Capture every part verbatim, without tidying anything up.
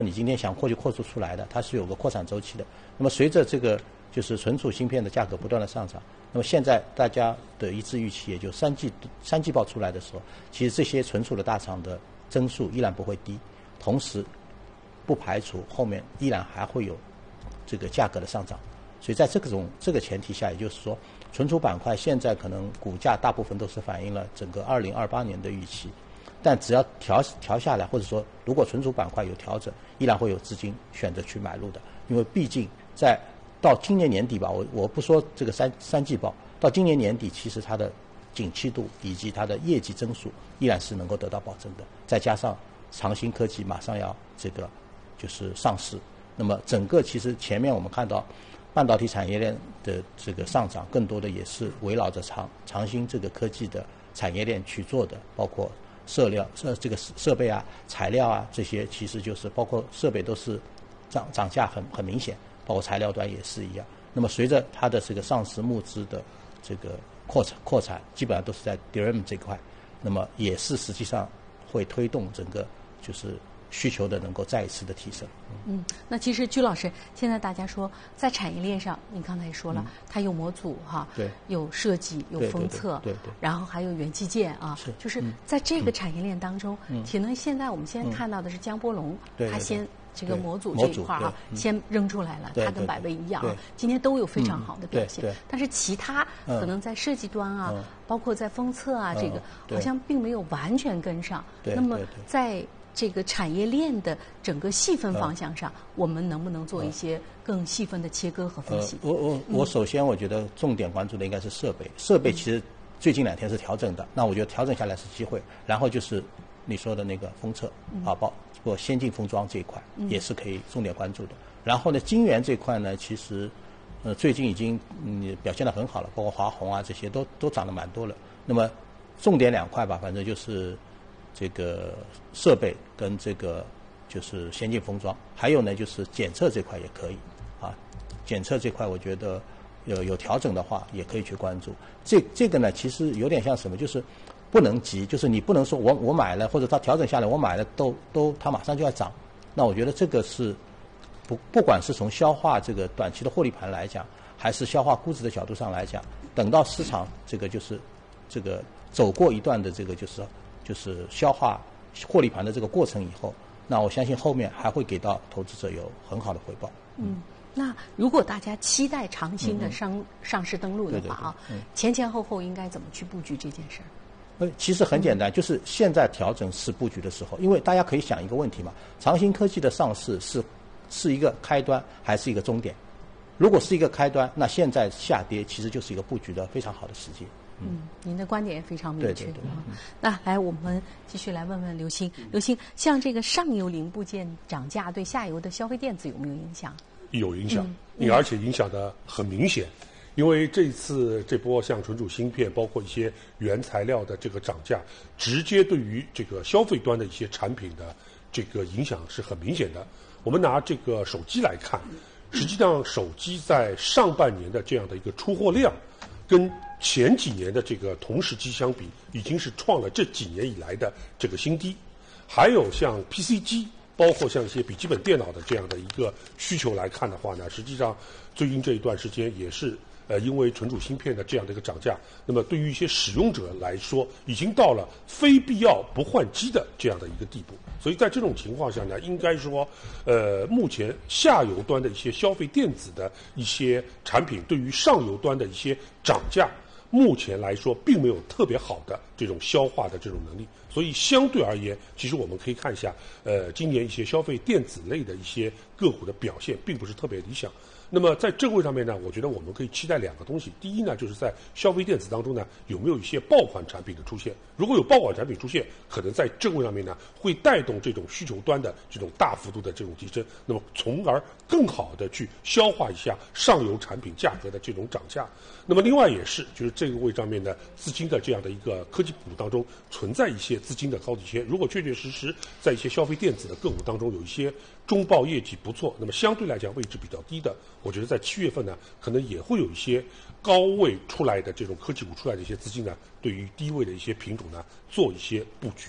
你今天想扩就扩出出来的，它是有个扩产周期的。那么随着这个就是存储芯片的价格不断的上涨，那么现在大家的一致预期，也就三季三季报出来的时候，其实这些存储的大厂的增速依然不会低，同时不排除后面依然还会有这个价格的上涨。所以在这种这个前提下，也就是说，存储板块现在可能股价大部分都是反映了整个二零二八年的预期，但只要调调下来，或者说如果存储板块有调整，依然会有资金选择去买入的，因为毕竟在到今年年底吧，我我不说这个三三季报，到今年年底，其实它的景气度以及它的业绩增速依然是能够得到保证的。再加上长兴科技马上要这个就是上市，那么整个其实前面我们看到半导体产业链的这个上涨，更多的也是围绕着长长兴这个科技的产业链去做的，包括设料、设这个设备啊、材料啊这些，其实就是包括设备都是涨涨价很很明显。包括材料端也是一样。那么随着它的这个上市募资的这个扩产扩产，基本上都是在 D R A M 这块，那么也是实际上会推动整个就是需求的能够再一次的提升。 嗯，那其实居老师，现在大家说在产业链上，您刚才也说了，嗯、它有模组哈， 对， 有设计，有封测， 对 对, 对, 对, 对， 然后还有元器件啊， 是， 就是在这个产业链当中， 嗯、 可能现在我们先看到的是江波龙， 嗯、 他先。这个模组这一块啊，先扔出来了，它跟百威一样啊，今天都有非常好的表现。但是其他可能在设计端啊，包括在封测啊，这个好像并没有完全跟上。那么在这个产业链的整个细分方向上，我们能不能做一些更细分的切割和分析？ 我我我首先我觉得重点关注的应该是设备，设备其实最近两天是调整的，那我觉得调整下来是机会。然后就是你说的那个封测啊，包。或先进封装这一块也是可以重点关注的。嗯、然后呢，晶圆这块呢，其实呃最近已经嗯表现得很好了，包括华虹啊这些都都涨得蛮多了。那么重点两块吧，反正就是这个设备跟这个就是先进封装，还有呢就是检测这块也可以啊。检测这块我觉得有有调整的话，也可以去关注。这这个呢，其实有点像什么，就是。不能急，就是你不能说我我买了或者它调整下来我买了都都它马上就要涨，那我觉得这个是不不管是从消化这个短期的获利盘来讲，还是消化估值的角度上来讲，等到市场这个就是这个走过一段的这个就是就是消化获利盘的这个过程以后，那我相信后面还会给到投资者有很好的回报。 嗯，那如果大家期待长兴的上、嗯、上市登陆的话啊， 对对对嗯、 前前后后应该怎么去布局这件事儿？ 其实很简单，就是现在调整是布局的时候，因为大家可以想一个问题嘛，长兴科技的上市是是一个开端还是一个终点？如果是一个开端，那现在下跌其实就是一个布局的非常好的时机。 嗯，嗯您的观点也非常明确。 对对对。嗯、 那来，我们继续来问问刘星，刘星，像这个上游零部件涨价对下游的消费电子有没有影响？ 有影响，嗯、而且影响的很明显。因为这次这波像存储芯片，包括一些原材料的这个涨价，直接对于这个消费端的一些产品的这个影响是很明显的。我们拿这个手机来看，实际上手机在上半年的这样的一个出货量，跟前几年的这个同时期相比，已经是创了这几年以来的这个新低。还有像 P C 机，包括像一些笔记本电脑的这样的一个需求来看的话呢，实际上最近这一段时间也是。呃，因为存储芯片的这样的一个涨价，那么对于一些使用者来说，已经到了非必要不换机的这样的一个地步。所以在这种情况下呢，应该说，呃，目前下游端的一些消费电子的一些产品，对于上游端的一些涨价，目前来说并没有特别好的这种消化的这种能力。所以相对而言，其实我们可以看一下，呃，今年一些消费电子类的一些个股的表现，并不是特别理想。那么在这个位上面呢，我觉得我们可以期待两个东西。第一呢，就是在消费电子当中呢，有没有一些爆款产品的出现？如果有爆款产品出现，可能在这个位上面呢，会带动这种需求端的这种大幅度的这种提升，那么从而更好的去消化一下上游产品价格的这种涨价。那么另外也是，就是这个位上面的资金的这样的一个科技股当中存在一些资金的高底切，如果确确实实在一些消费电子的个股当中有一些中报业绩不错，那么相对来讲位置比较低的，我觉得在七月份呢，可能也会有一些高位出来的这种科技股出来的一些资金呢，对于低位的一些品种呢做一些布局。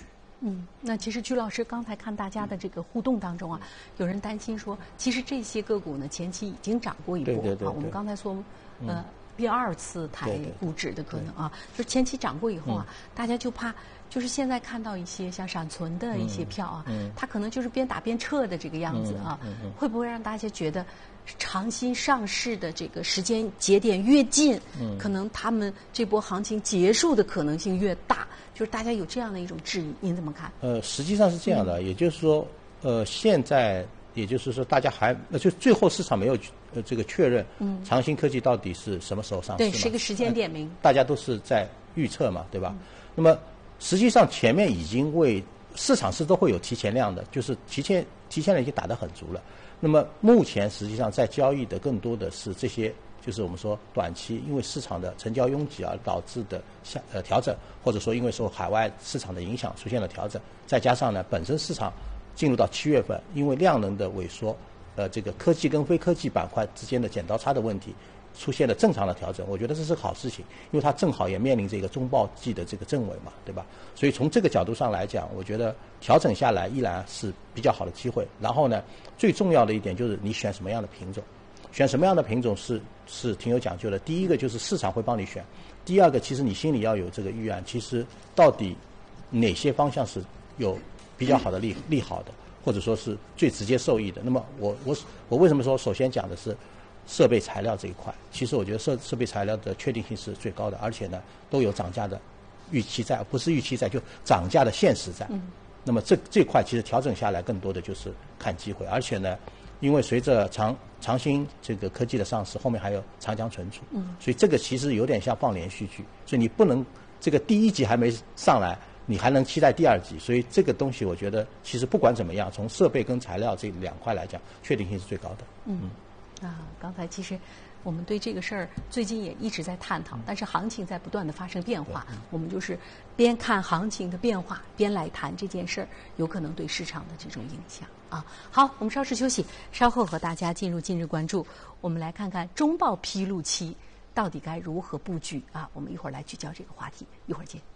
嗯，那其实曲老师刚才看大家的这个互动当中啊，有人担心说，其实这些个股呢前期已经涨过一波啊。我们刚才说，呃。嗯第二次抬股指的可能啊，就是前期涨过以后啊，嗯、大家就怕，就是现在看到一些像闪存的一些票啊，嗯嗯、它可能就是边打边撤的这个样子啊，嗯嗯嗯、会不会让大家觉得长新上市的这个时间节点越近，嗯、可能他们这波行情结束的可能性越大？就是大家有这样的一种质疑，您怎么看？ 呃，实际上是这样的，嗯、也就是说，呃，现在。也就是说，大家还呃，就最后市场没有呃这个确认，嗯，长新科技到底是什么时候上市？ 对，是一个时间点名。 大家都是在预测嘛，对吧？嗯、那么实际上前面已经为市场是都会有提前量的，就是提前提前量已经打得很足了。那么目前实际上在交易的更多的是这些，就是我们说短期因为市场的成交拥挤而导致的下呃调整，或者说因为受海外市场的影响出现了调整，再加上呢本身市场。进入到七月份，因为量能的萎缩，呃，这个科技跟非科技板块之间的剪刀差的问题，出现了正常的调整。我觉得这是个好事情，因为它正好也面临这个中报季的这个正尾嘛，对吧？所以从这个角度上来讲，我觉得调整下来依然是比较好的机会。然后呢，最重要的一点就是你选什么样的品种，选什么样的品种是是挺有讲究的。第一个就是市场会帮你选，第二个其实你心里要有这个预案，其实到底哪些方向是有比较好的利利好的，或者说是最直接受益的。那么我我我为什么说首先讲的是设备材料这一块？其实我觉得设设备材料的确定性是最高的，而且呢都有涨价的预期在，不是预期在，就涨价的现实在。嗯、那么这这块其实调整下来，更多的就是看机会，而且呢，因为随着长长新这个科技的上市，后面还有长江存储，嗯，所以这个其实有点像放连续剧，所以你不能这个第一集还没上来。你还能期待第二季，所以这个东西我觉得其实不管怎么样，从设备跟材料这两块来讲，确定性是最高的。 嗯，啊，刚才其实我们对这个事儿最近也一直在探讨，但是行情在不断的发生变化，嗯、我们就是边看行情的变化，边来谈这件事儿有可能对市场的这种影响啊。好，我们稍事休息，稍后和大家进入今日关注，我们来看看中报披露期到底该如何布局啊？我们一会儿来聚焦这个话题，一会儿见。